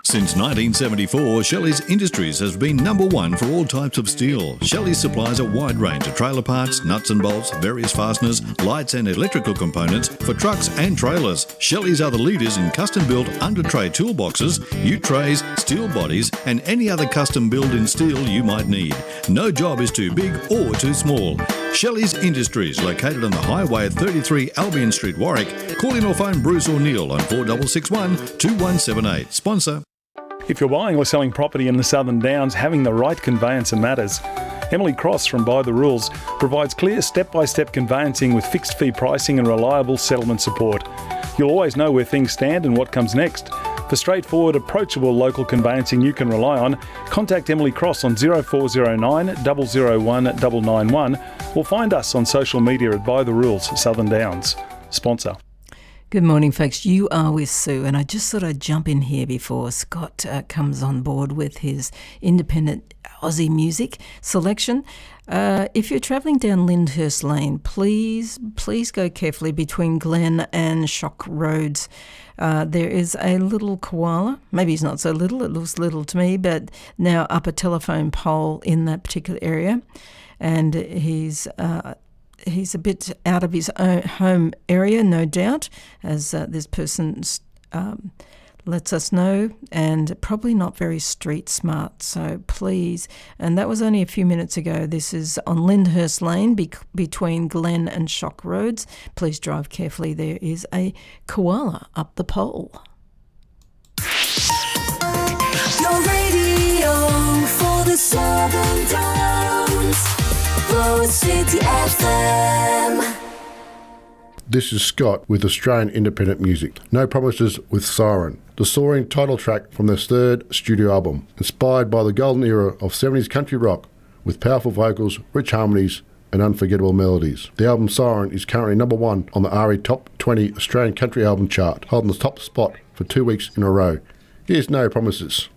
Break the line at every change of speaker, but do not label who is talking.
Since 1974, Shelley's Industries has been number one for all types of steel. Shelley supplies a wide range of trailer parts, nuts and bolts, various fasteners, lights and electrical components for trucks and trailers. Shelley's are the leaders in custom-built under-tray toolboxes, ute trays, steel bodies and any other custom build in steel you might need. No job is too big or too small. Shelley's Industries, located on the highway at 33 Albion Street, Warwick. Call in or phone Bruce or Neil on 4661 2178. Sponsor.
If you're buying or selling property in the Southern Downs, having the right conveyancer matters. Emily Cross from By the Rules provides clear step-by-step conveyancing with fixed fee pricing and reliable settlement support. You'll always know where things stand and what comes next. For straightforward, approachable local conveyancing you can rely on, contact Emily Cross on 0409 001 991 or find us on social media at By the Rules Southern Downs. Sponsor.
Good morning, folks. You are with Sue, and I just thought I'd jump in here before Scott comes on board with his independent Aussie music selection. If you're travelling down Lyndhurst Lane, please go carefully between Glen and Shock Roads. There is a little koala. Maybe he's not so little. It looks little to me, but now up a telephone pole in that particular area, and he's a bit out of his own home area, no doubt, as this person lets us know, and probably not very street smart. So please, and that was only a few minutes ago. This is on Lyndhurst Lane between Glen and Shock Roads. Please drive carefully. There is a koala up the pole.
Your radio for the Southern Downs. City FM.
This is Scott with Australian Independent Music. No Promises with Siren, the soaring title track from their third studio album, inspired by the golden era of 70s country rock with powerful vocals, rich harmonies and unforgettable melodies. The album Siren is currently number one on the RE Top 20 Australian Country Album chart, holding the top spot for 2 weeks in a row. Here's No Promises.